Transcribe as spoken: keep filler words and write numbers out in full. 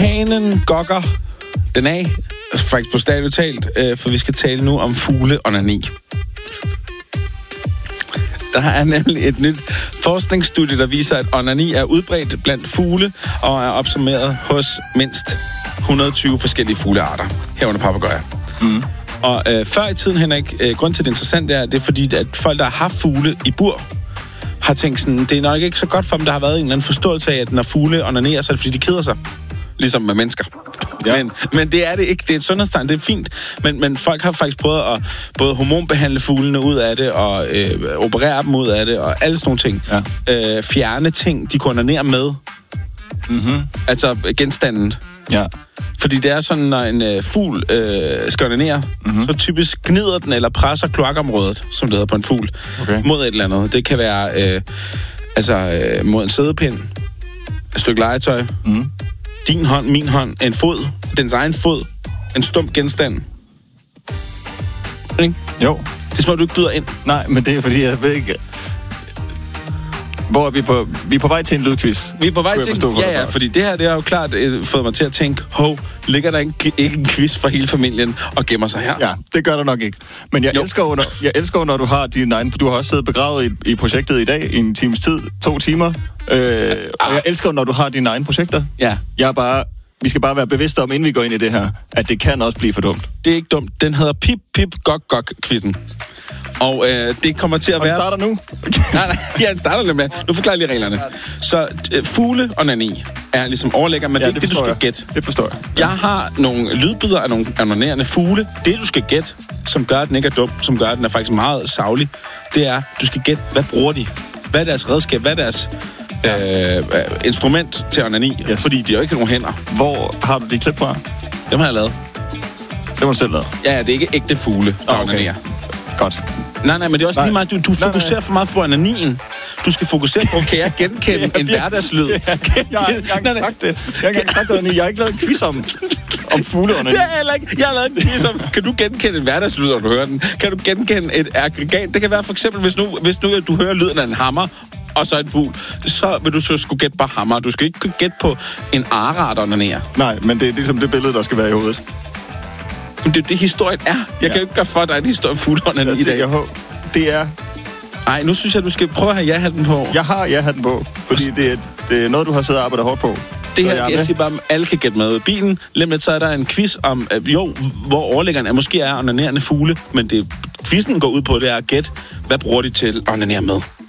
hanen gokker den af, faktisk på stadigt talt, øh, for vi skal tale nu om fugle og onani. Der er nemlig et nyt forskningsstudie, der viser, at onani er udbredt blandt fugle og er opsummeret hos mindst et hundrede og tyve forskellige fuglearter, herunder papegøjer. Mm. Og øh, før i tiden, Henrik, øh, grund til det interessante er, det er fordi, at folk, der har haft fugle i bur, har tænkt sådan, det er nok ikke så godt for dem, der har været en eller anden forståelse af, at når fugle onanerer, så er det fordi, de keder sig. Ligesom med mennesker. Ja. Men, men det er det ikke. Det er et sundhedstegn. Det er fint. Men, men folk har faktisk prøvet at både hormonbehandle fuglene ud af det, og øh, operere dem ud af det, og alle sådan nogle ting. Ja. Øh, fjerne ting, de kunne onanere med. Mm-hmm. Altså genstanden. Ja. Fordi det er sådan, når en øh, fugl øh, skal onanere, mm-hmm. så typisk gnider den eller presser kloakområdet, som det hedder på en fugl, okay. mod et eller andet. Det kan være øh, altså øh, mod en sædepind, et stykke legetøj, mm. din hånd, min hånd, en fod, dens egen fod, en stump genstand. Ikke? Jo. Det er som om, du ikke byder ind. Nej, men det er fordi, jeg ved ikke... Hvor er vi på? Vi er på vej til en lydquiz. Vi er på vej til en... Ja, ja, fordi det her, det har jo klart øh, fået mig til at tænke, hov, ligger der ikke, ikke en quiz for hele familien og gemmer sig her? Ja, det gør der nok ikke. Men jeg elsker, jo, når, jeg elsker jo, når du har din egen... Du har også siddet begravet i, i projektet i dag i en times tid, to timer. Øh, og jeg elsker jo, når du har dine egne projekter. Ja. Jeg er bare... Vi skal bare være bevidste om, inden vi går ind i det her, at det kan også blive for dumt. Det er ikke dumt. Den hedder Pip Pip Gok Gok quizzen. Og øh, det kommer til at og være... Og starter nu? nej, nej, ja, den starter lidt med. Nu forklarer jeg lige reglerne. Så øh, fugle og onani er ligesom overlægger, men ja, det er ikke det, du skal jeg. gætte. Det forstår jeg. Jeg har nogle lydbidder af nogle onanerende fugle. Det, du skal gætte, som gør, at den ikke er dum, som gør, at den er faktisk meget saglig, det er, du skal gætte, hvad bruger de? Hvad er deres redskab? Hvad er deres... Øh, instrument til onani, yes. fordi de har jo ikke nogen hænder. Hvor har du de klip fra? Dem har jeg lavet. Det må du selv lavet? Ja, det er ikke ægte fugle, der oh, okay. onanerer. Godt. Nej, nej, men det er også nej. lige meget, du, du nej, fokuserer nej. for meget på onanien. Du skal fokusere på, kan jeg genkende en hverdagslyd? Jeg, jeg, jeg har ikke engang sagt det. Jeg har ikke engang sagt det, jeg har ikke lavet en quiz om, om fugleonani. Det har jeg heller ikke. Jeg har lavet en quiz om, kan du genkende en hverdagslyd, når du hører den? Kan du genkende et aggregat? Det kan være for eksempel, hvis nu, hvis nu du hører lyden af en hammer, og så en fugl, så vil du så skulle gætte på hammer. Du skal ikke gætte på en areart onanere. Nej, men det er ligesom det billede, der skal være i hovedet. Men det er det, historien er. Jeg ja. kan jo ikke gøre for, at der er en historie om fugleonani i dag. Jeg håber, det er... Ej, nu synes jeg, du skal prøve at have ja-hatten på. Jeg har ja-hatten på, fordi det er, det er noget, du har siddet og arbejdet hårdt på. Det her, jeg, jeg siger bare, at alle kan gætte med. Bilen, lidt med, så er der en quiz om, jo, hvor overlæggeren er, måske er onanerende fugle, men det, quizzen går ud på, det er at gætte, hvad bruger de til at onanere med.